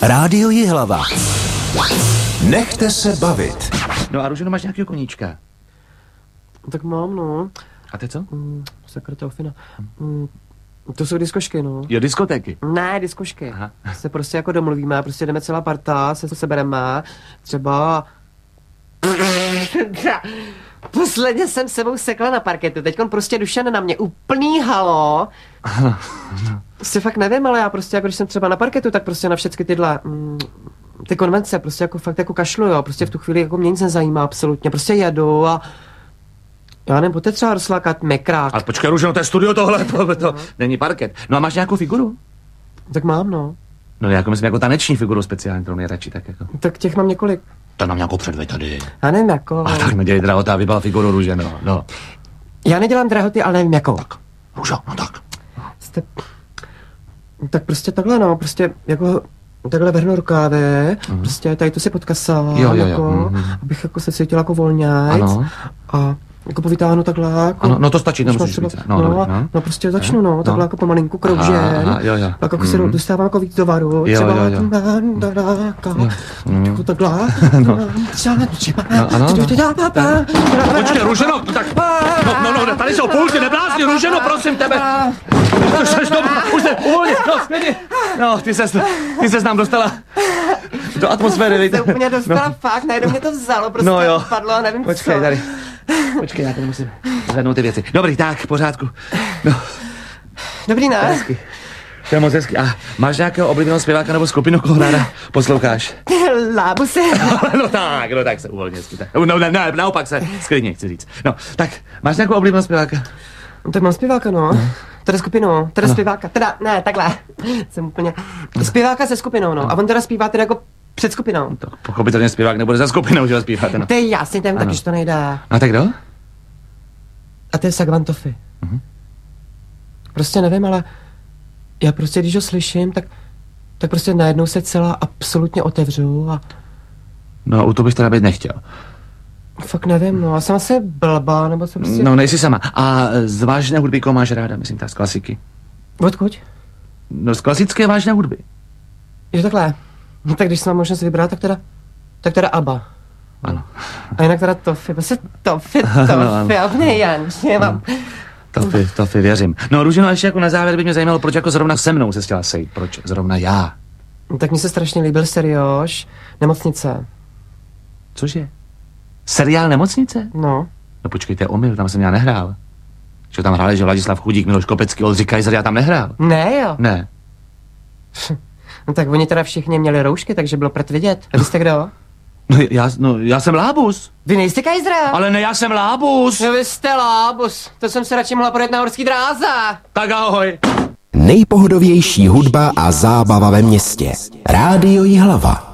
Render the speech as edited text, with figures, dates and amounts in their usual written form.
Rádio Jihlava. Nechte se bavit. No a Růženo, máš nějakého koníčka? Tak mám, no. A ty co? Sakra Teofina. To jsou diskošky, no. Jo, diskotéky. Ne, diskošky. Aha. Se prostě jako domluvíme, prostě jdeme celá parta, se sebereme, třeba... Posledně jsem sebou sekla na parketu, teďkon prostě Dušan na mě, úplný halo. Prostě fakt nevím, ale já prostě jako když jsem třeba na parketu, tak prostě na všechny tyhle ty konvence prostě jako fakt jako kašlu, jo. Prostě v tu chvíli jako mě nic nezajímá absolutně, prostě jedu a já nevím, pojďte třeba rozlákat mekrák. Ale počkej, Růženo, to je studio tohle, to není parket. No a máš nějakou figuru? Tak mám, no. No jako myslím, jako taneční figuru speciální, kterou nejradši tak jako. Tak těch mám několik. Tak nám nějakou předvej tady. Já nevím, jako... A tak nedělej drahota, vybal figuru, Růženo, no. Já nedělám drahoty, ale nevím, jakou. Tak, Růžo, no tak. Tak prostě takhle, no, prostě jako... Takhle vrhnu rukávy, prostě tady to si podkasám, Jo. jako, abych jako se cítila jako volňajc. Ano. A jako povytáhnu takhle, jako... Ano, no to stačí, nemusíš více. No, prostě začnu, no, takhle jako pomalinku kroužen. Jo. Tak jako se dostávám jako víc tovaru, Jo. třeba takhle. Ano. Počkej, Růženo, tak... No, tady jsou pulty, neblázni, Růženo, prosím tebe. Už se, uvolně, no, zpětně. No, ty ses nám dostala do atmosféry, víte. Se úplně dostala fakt, najednou mě to vzalo, prostě padlo a nevím Počkej, co. tady. Počkej, já tady musím zvednout ty věci. Dobrý, tak, v pořádku. No. Dobrý, ne? Hezky. To je moc hezky. A máš nějakého oblíbeného zpěváka nebo skupinu, koho ráda posloucháš? Lábuse. No tak se uvolně hezky. Ne, naopak se sklidně, chci říct. No, tak, máš nějakou oblíbeného zpěváka? No, tak mám zpěváka, no. Teda skupinu, teda zpěváka, teda, ne, takhle. Jsem úplně... Zpěváka se skupinou, no. A on teda zpívá teda jako před skupinou. To pochopitelně zpěvák nebude za skupinou, že ho zpíváte, no. To je jasný, ten taky, že to nejde. A tak kdo? A to je Sagvantofi. Prostě nevím, ale já prostě, když ho slyším, tak prostě najednou se celá absolutně otevřu a... No, u to bych teda být nechtěl. Fakt nevím, no, já jsem asi blbá, nebo jsem prostě... No, nejsi sama. A z vážné hudby koho máš ráda, myslím, z klasiky? Odkud? No, z klasické vážné hudby. Jo, takhle. No, tak když jsem mám možnost vybrat, tak teda ABBA. Ano. A jinak teda Tofi, prostě Tofi, úplně Janče, mám... Tofi, věřím. No, Růženo, ještě jako na závěr by mě zajímalo, proč jako zrovna se mnou se chtěla sejít, proč zrovna já? No, tak mi se strašně líbil serióš Nemocnice. Cože? Seriál Nemocnice? No. No počkejte, omyl, tam jsem já nehrál. Že tam hráli, že Vladislav Chudík, Miloš Kopecký, Oldřich Kaiser, já tam nehrál. Ne, jo? Ne. No tak oni teda všichni měli roušky, takže bylo prd vidět. A vy jste kdo? No já jsem Lábus. Vy nejste Kajzra? Ale ne, já jsem Lábus. No vy jste Lábus. To jsem se radši mohla projet na horský dráze. Tak ahoj. Nejpohodovější hudba a zábava ve městě. Rádio Jihlava.